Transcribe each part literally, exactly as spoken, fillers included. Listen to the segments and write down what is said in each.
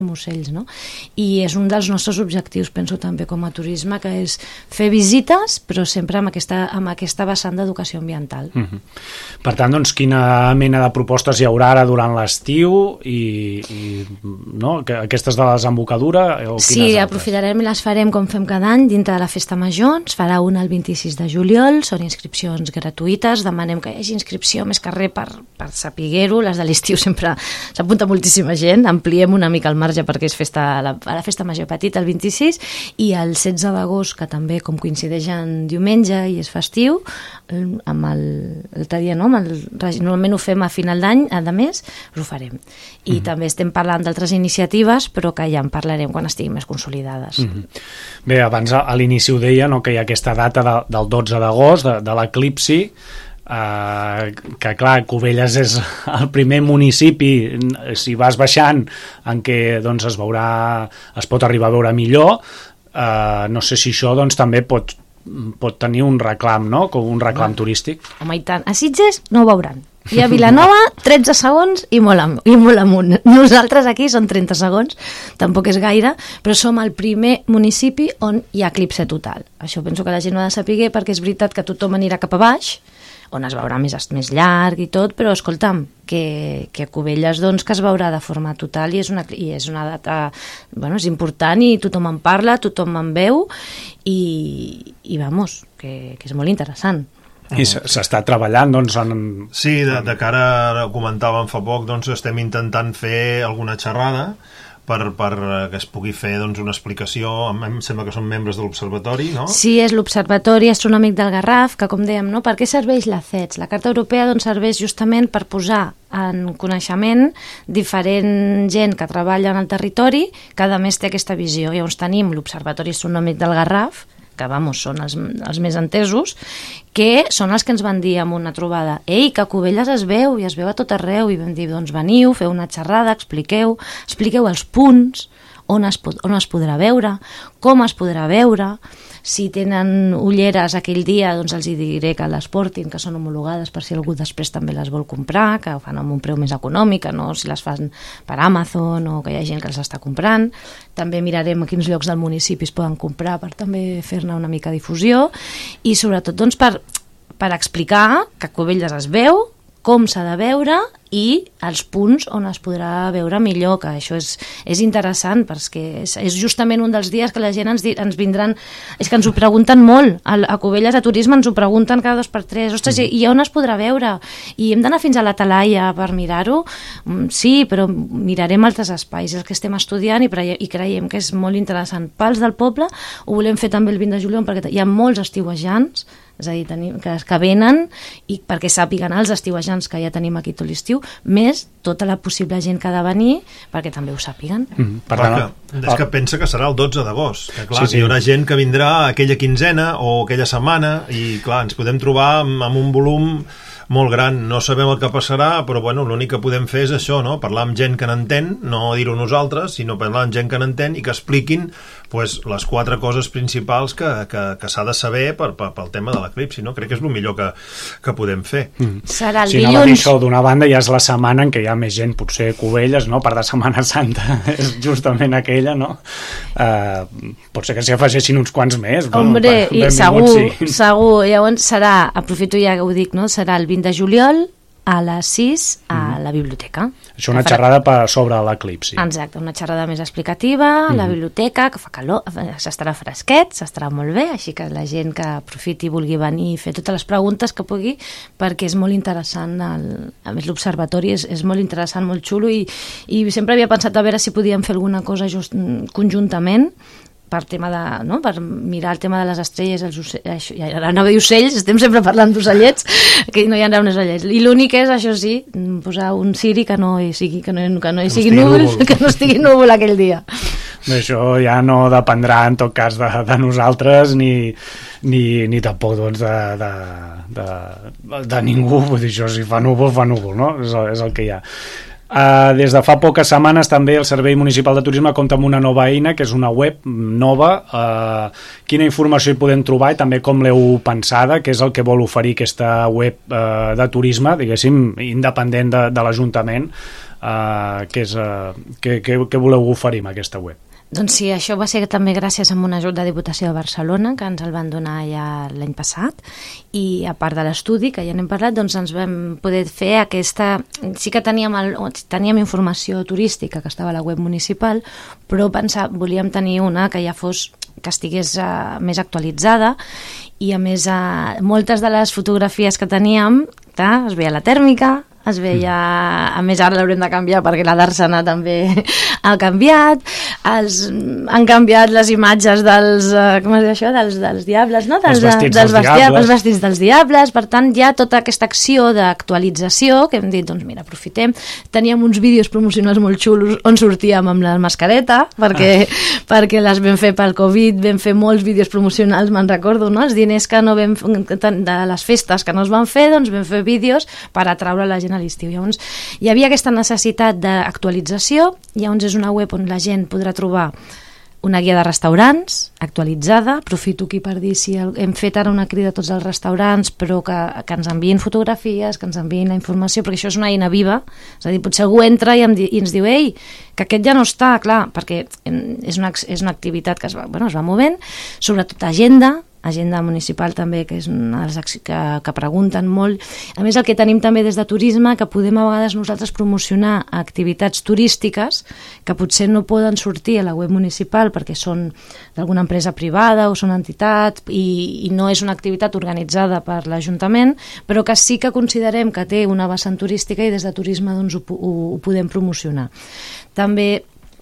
ocells, no? I és un dels nostres objectius, penso també com a turisme, que és fer visites, però sempre amb aquesta, amb aquesta vessant d'educació ambiental. Uh-huh. Per tant, doncs, quina mena de propostes hi haurà ara durant l'estiu i, i no? Aquestes de la desembocadura? O sí, aprofitarem i les farem com fem cada any dintre de la Festa Major. Es farà una el vint-i-sis de juliol, són inscripcions gratuïtes, demanem que hi hagi inscripció més que res per, per saber-ho. Les de l'estiu sempre s'apunta moltíssima gent, ampliem una mica el marge perquè és festa, a, la, a la Festa Major petita el vint-i-sis, i el setze d'agost, que també com coincideix en diumenge i és festiu, amb el, l'altre dia, no? Amb el, normalment ho fem a final d'any, a més, ho farem. I mm-hmm. també estem parlant d'altres iniciatives, però que ja en parlarem quan estiguin més consolidades. Mm-hmm. Bé, abans a l'inici ho deia, no? Que hi ha aquesta data de, del dotze d'agost, de, de l'eclipsi, Uh, que clar, Cubelles és el primer municipi, si vas baixant, en què doncs, es veurà, es pot arribar a veure millor. Uh, no sé si això doncs, també pot, pot tenir un reclam, no? Com un reclam turístic. Home, i tant. A Sitges no ho veuran. I a Vilanova, tretze segons i molt, am- i molt amunt. Nosaltres aquí són trenta segons, tampoc és gaire, però som el primer municipi on hi ha eclipse total. Això penso que la gent ho ha de saber, perquè és veritat que tothom anirà cap a baix, on es veurà més, més llarg i tot, però escolta'm, que, que a Cubelles doncs, que es veurà de forma total i és una, i és una data, bueno, és important i tothom en parla, tothom en veu i, i vamos, que, que és molt interessant. I s'està treballant, doncs, en... Sí, de, de cara, ho comentàvem fa poc, doncs estem intentant fer alguna xerrada per, per que es pugui fer doncs, una explicació. Em sembla que són membres de l'Observatori, no? Sí, és l'Observatori Astronòmic del Garraf, que com dèiem, no? Per què serveix la C E T S? La Carta Europea doncs, serveix justament per posar en coneixement diferent gent que treballa en el territori, que a més té aquesta visió. Llavors tenim l'Observatori Astronòmic del Garraf, que vamos, són els, els més entesos, que són els que ens van dir en una trobada, ei, que a Cubelles es veu, i es veu a tot arreu, i vam dir, doncs veniu, feu una xerrada, expliqueu, expliqueu els punts, on es, pot, on es podrà veure, com es podrà veure, si tenen ulleres aquell dia, doncs els hi diré que les portin, que són homologades per si algú després també les vol comprar, que ho fan amb un preu més econòmic, no si les fan per Amazon o que hi ha gent que els està comprant. També mirarem a quins llocs del municipi es poden comprar per també fer-ne una mica difusió i sobretot doncs, per, per explicar que a Cubelles es veu, com s'ha de veure i els punts on es podrà veure millor, que això és, és interessant perquè és, és justament un dels dies que la gent ens, di, ens vindran, és que ens ho pregunten molt, a, a Cubelles de Turisme ens ho pregunten cada dos per tres, ostres, mm. i on es podrà veure? I hem d'anar fins a la Talaia per mirar-ho? Sí, però mirarem altres espais, els que estem estudiant i, pre, i creiem que és molt interessant pels del poble, ho volem fer també el vint de juliol perquè hi ha molts estiuejants, és a dir, tenim, que, que venen i perquè sàpiguen els estiuejants que ja tenim aquí tot l'estiu, més tota la possible gent que ha de venir perquè també ho sàpiguen. Mm-hmm. Per tant, que, és que pensa que serà el dotze d'agost, que clar, sí, sí. Hi haurà gent que vindrà aquella quinzena o aquella setmana i clar, ens podem trobar amb, amb un volum molt gran, no sabem el que passarà, però bueno, l'únic que podem fer és això, no? Parlar amb gent que n'entén, no dir-ho nosaltres, sinó parlar amb gent que n'entén i que expliquin pues, les quatre coses principals que, que, que s'ha de saber per, per, pel tema de l'eclipsi, no? Crec que és el millor que, que podem fer. Mm. Serà el sí, dilluns. No, això d'una banda ja és la setmana en què hi ha més gent, potser Cubelles, no? Per de Setmana Santa és justament aquella, no? Uh, pot ser que s'hi afegeixin uns quants més. Hombre, no? i segur, sí. segur. Llavors serà, aprofito ja que ho dic, no? Serà el vint de juliol a les sis a mm. la biblioteca. Això una xerrada per sobre l'eclipsi. Exacte, una xerrada més explicativa a la mm. biblioteca, que fa calor, s'estarà fresquet, s'estarà molt bé, així que la gent que aprofiti i vulgui venir i fer totes les preguntes que pugui, perquè és molt interessant, el, a més l'observatori és, és molt interessant, molt xulo, i, i sempre havia pensat a veure si podíem fer alguna cosa just, conjuntament, per tema de, no? Per mirar el tema de les estrelles, els ocells, ara no ve ocells, estem sempre parlant d'ocellets, que no hi ha uns ocellets. I l'únic és, això sí, posar un ciri que no hi sigui, que no, que no hi sigui núvol, que no estigui núvol aquell dia. Això ja no dependrà en tot cas de, de nosaltres ni, ni, ni tampoc doncs, de, de, de, de ningú. Vull dir, això si fa núvol, fa núvol, no? És el, és el que hi ha. Uh, des de fa poques setmanes també el Servei Municipal de Turisme compta amb una nova eina que és una web nova. Uh, quina informació hi podem trobar i també com l'heu pensada, que és el que vol oferir aquesta web uh, de turisme, diguéssim, independent de, de l'Ajuntament, uh, què, és, uh, què, què, què voleu oferir amb aquesta web? Doncs sí, això va ser també gràcies a un ajut de Diputació de Barcelona, que ens el van donar ja l'any passat, i a part de l'estudi, que ja n'hem parlat, doncs ens vam poder fer aquesta... Sí que teníem, el, teníem informació turística que estava a la web municipal, però pensar, volíem tenir una que ja fos, que estigués uh, més actualitzada, i a més uh, moltes de les fotografies que teníem, ta, es veia la tèrmica, es veia, a més ara l'haurem de canviar perquè la d'Arsenal també ha canviat, els, han canviat les imatges dels, com es diu això, dels, dels diables, no? Dels, els vestits dels, dels diables. Els vestits dels diables, per tant hi ha tota aquesta acció d'actualització que hem dit, doncs mira, aprofitem, teníem uns vídeos promocionals molt xulos on sortíem amb la mascareta, perquè, ah. perquè les vam fer pel Covid, vam fer molts vídeos promocionals, me'n recordo, no? Els diners que no vam, de les festes que no es van fer, doncs vam fer vídeos per atraure la gent a l'estiu. Llavors, hi havia aquesta necessitat d'actualització, llavors és una web on la gent podrà trobar una guia de restaurants actualitzada, aprofito aquí per dir si el, hem fet ara una crida a tots els restaurants, però que, que ens enviïn fotografies, que ens enviïn la informació, perquè això és una eina viva, és a dir, potser algú entra i, em, i ens diu, ei, que aquest ja no està, clar, perquè és una, és una activitat que es va, bueno, es va movent, sobretot agenda, agenda municipal també, que és una de les que, que pregunten molt. A més, el que tenim també des de turisme, que podem a vegades nosaltres promocionar activitats turístiques que potser no poden sortir a la web municipal perquè són d'alguna empresa privada o són entitat i, i no és una activitat organitzada per l'Ajuntament, però que sí que considerem que té una vessant turística i des de turisme doncs, ho, ho, ho podem promocionar. També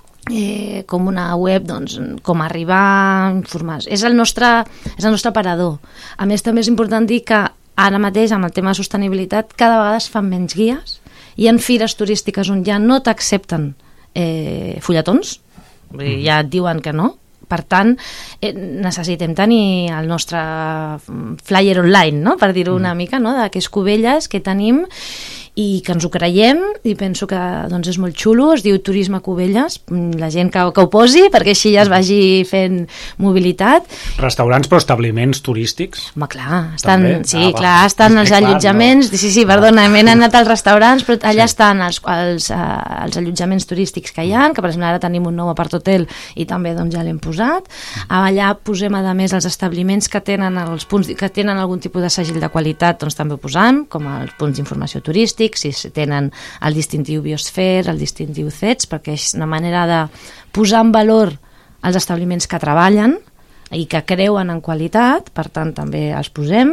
Eh, com una web, doncs, com arribar a informar. És el nostre, és el nostre aparador. A més, també és important dir que ara mateix, amb el tema de sostenibilitat, cada vegada es fan menys guies. Hi ha fires turístiques on ja no t'accepten eh, fulletons, mm. ja et diuen que no. Per tant, eh, necessitem tenir el nostre flyer online, no? Per dir-ho una mica, no? De què és Cubelles, què tenim, i que ens ho creiem, i penso que doncs, és molt xulo, es diu Turisme Cubelles, la gent que, que ho posi, perquè així ja es vagi fent mobilitat. Restaurants però establiments turístics? Home, clar, estan, també? sí, ah, clar, estan els clar, allotjaments, no. sí, sí, perdona, hem anat als restaurants, però allà sí. estan els, els, els allotjaments turístics que hi ha, que per exemple ara tenim un nou apart-hotel i també doncs, ja l'hem posat. Allà posem a més els establiments que tenen, els punts, que tenen algun tipus de segell de qualitat, doncs també ho posam, com els punts d'informació turístic, si tenen el distintiu Biosphere, el distintiu C E T S, perquè és una manera de posar en valor els establiments que treballen i que creuen en qualitat, per tant també els posem.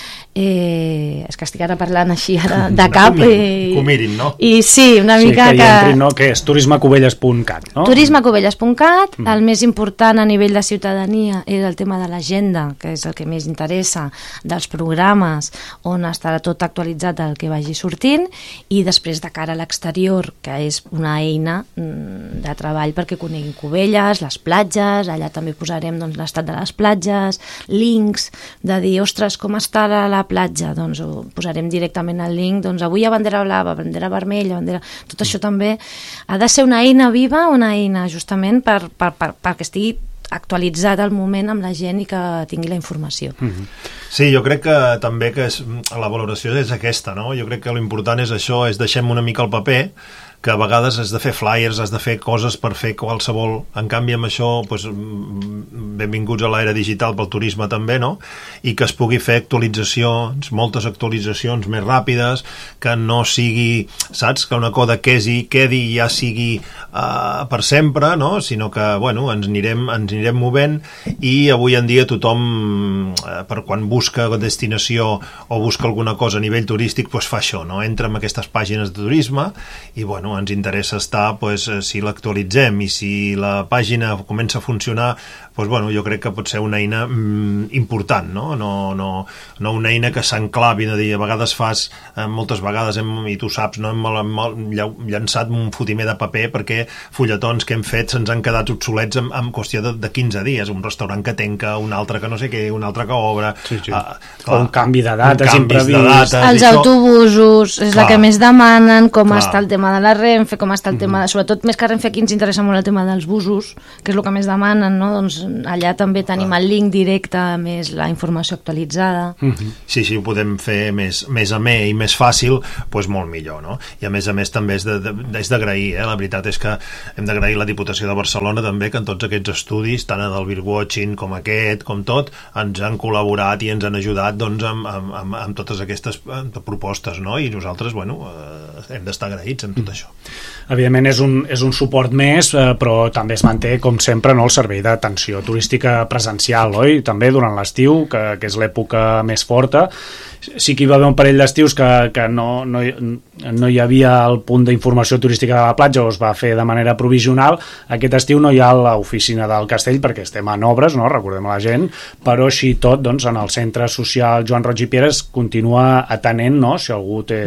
Eh, és que estic ara parlant així ara de cap i, que ho mirin, no? I sí, una mica sí, que, que... entrin, no? Que és turismecubelles punt cat, no? turismecubelles punt cat, mm. el més important a nivell de ciutadania és el tema de l'agenda, que és el que més interessa, dels programes, on estarà tot actualitzat del que vagi sortint, i després de cara a l'exterior, que és una eina de treball perquè coneguin Cubelles, les platges, allà també posarem doncs, l'estat de les platges, links de dir, ostres, com està la, la platja, doncs ho posarem directament al link, doncs avui hi ha bandera blava, bandera vermella, bandera... tot això també ha de ser una eina viva, una eina justament per, per, per, perquè estigui actualitzat al moment amb la gent i que tingui la informació. Mm-hmm. Sí, jo crec que també que és, la valoració és aquesta, no? Jo crec que l'important és això, és deixem una mica el paper, que a vegades has de fer flyers, has de fer coses per fer qualsevol. En canvi, amb això, doncs, benvinguts a l'era digital pel turisme també, no? I que es pugui fer actualitzacions, moltes actualitzacions més ràpides, que no sigui, saps, que una cosa quedi, quedi i ja sigui uh, per sempre, no? Sinó que, bueno, ens anirem, ens anirem movent, i avui en dia tothom, uh, per quan busca destinació o busca alguna cosa a nivell turístic, doncs fa això, no? Entra en aquestes pàgines de turisme i, bueno, ens interessa estar, pues, si l'actualitzem i si la pàgina comença a funcionar, pues, bueno, jo crec que pot ser una eina mm, important, no? No, no, no una eina que s'enclavi, de dir, a vegades fas, eh, moltes vegades, hem, i tu saps, no, hem, hem llançat un fotimer de paper perquè fulletons que hem fet se'ns han quedat obsolets en, en qüestió de, de quinze dies, un restaurant que tanca, un altre que no sé què, un altre que obre... Sí, sí. Uh, clar, un canvi de dates imprevist. Els autobusos, és clar, la que més demanen, com clar. Està el tema de les Renfe, com està el mm-hmm. tema, de, sobretot més que Renfe aquí ens interessa molt el tema dels busos, que és el que més demanen, no? Doncs allà també tenim el link directe, més la informació actualitzada. Mm-hmm. Sí, sí, ho podem fer més, més amè i més fàcil, doncs molt millor, no? I a més a més també és d'agrair, eh? La veritat és que hem d'agrair la Diputació de Barcelona també, que en tots aquests estudis, tant el Birdwatching com aquest, com tot, ens han col·laborat i ens han ajudat doncs, amb, amb, amb, amb totes aquestes propostes, no? I nosaltres, bueno, eh, hem d'estar agraïts amb tot mm. això. Evidentment és un, és un suport més, eh, però també es manté, com sempre, no, el servei d'atenció turística presencial, oi? També durant l'estiu, que, que és l'època més forta. Sí que hi va haver un parell d'estius que, que no, no, no hi havia el punt d'informació turística de la platja, o es va fer de manera provisional. Aquest estiu no hi ha l'oficina del Castell perquè estem en obres, no? Recordem a la gent, però així tot, doncs, en el centre social Joan Roig i Pieres continua atenent, no?, si algú té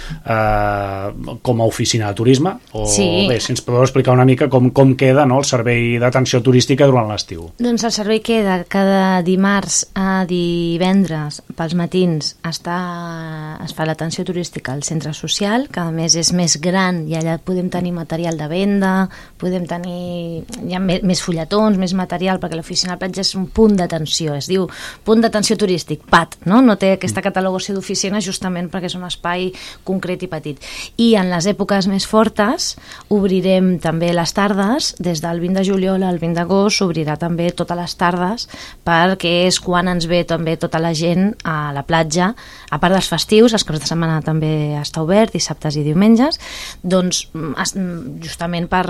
eh, com a oficina de turisme, o sí. Bé, si ens podeu explicar una mica com, com queda, no?, el servei d'atenció turística durant l'estiu. Doncs el servei queda cada dimarts a divendres pels matins. Està, es fa l'atenció turística al centre social, que a més és més gran i allà podem tenir material de venda, podem tenir hi ha més, més fulletons, més material, perquè l'oficina de platja és un punt d'atenció, es diu punt d'atenció turístic, P A T, no? No té aquesta catalogació d'oficina justament perquè és un espai concret i petit. I en les èpoques més fortes obrirem també les tardes, des del vint de juliol al vint d'agost s'obrirà també totes les tardes, perquè és quan ens ve també tota la gent a la platja, a part dels festius, els caps de setmana també està obert, dissabtes i diumenges, doncs justament per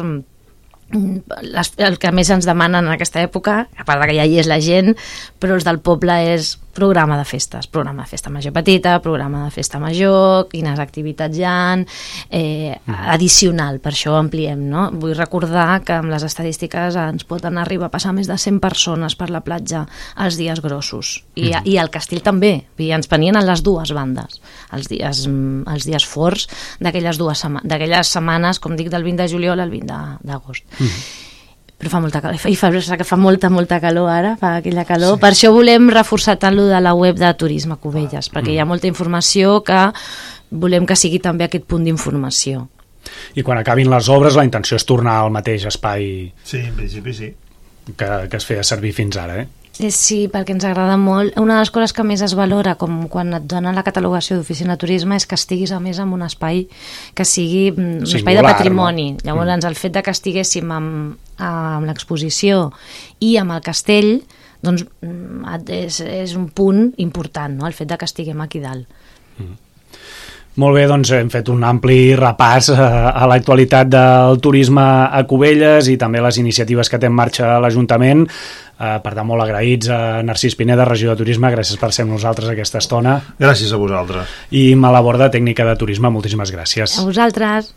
les, el que més ens demanen en aquesta època, a part que ja hi és la gent, però els del poble és programa de festes, programa de festa major petita, programa de festa major, quines activitats hi ha, eh, addicional, per això ho ampliem, no? Vull recordar que amb les estadístiques ens poden arribar a passar més de cent persones per la platja els dies grossos, i, mm. i al Castell també, i ens venien a les dues bandes, els dies, els dies forts d'aquelles dues setmanes, d'aquelles setmanes, com dic, del vint de juliol al vint d'agost. Mm. Però fa molta calor, i fa, que fa molta, molta calor ara, fa aquella calor. Sí. Per això volem reforçar tant lo de la web de Turisme Cubelles, ah. perquè mm. hi ha molta informació que volem que sigui també aquest punt d'informació. I quan acabin les obres, la intenció és tornar al mateix espai... Sí, en principi sí. Que, que es feia servir fins ara, eh? Sí, perquè ens agrada molt. Una de les coses que més es valora com quan et donen la catalogació d'oficina de turisme és que estiguis a més en un espai que sigui un Singular, espai de patrimoni. No? Llavors, mm. el fet de que estiguéssim amb, amb l'exposició i amb el castell, doncs és, és un punt important, no? El fet de que estiguem aquí dalt. Mm. Molt bé, doncs hem fet un ampli repàs a, a l'actualitat del turisme a Cubelles i també les iniciatives que té en marxa l'Ajuntament. Uh, per tant, molt agraïts a Narcís Pineda, regidor de Turisme, gràcies per ser amb nosaltres aquesta estona. Gràcies a vosaltres. I Malaborda, tècnica de turisme, moltíssimes gràcies. A vosaltres.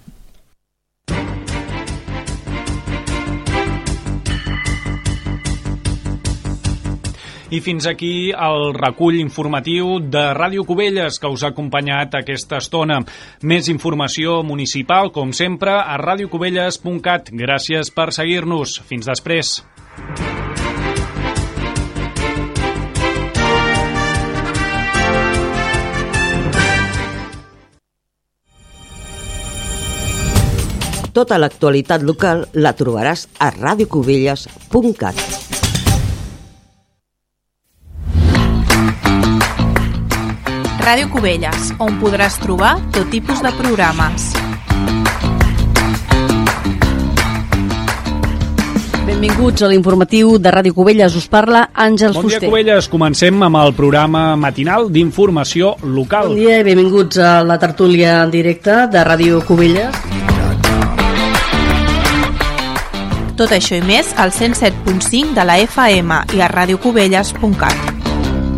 I fins aquí el recull informatiu de Ràdio Cubelles que us ha acompanyat aquesta estona. Més informació municipal, com sempre, a radio cubelles punt cat. Gràcies per seguir-nos. Fins després. Tota l'actualitat local la trobaràs a radio cubelles punt cat. Ràdio Cubelles, on podràs trobar tot tipus de programes. Benvinguts a l'informatiu de Ràdio Cubelles. Us parla Àngels Fuster. Bon dia, Cubelles. Comencem amb el programa matinal d'informació local. Bon dia i benvinguts a la tertúlia en directe de Ràdio Cubelles. Tot això i més al cent set punt cinc de la F M i a radio cubelles punt cat.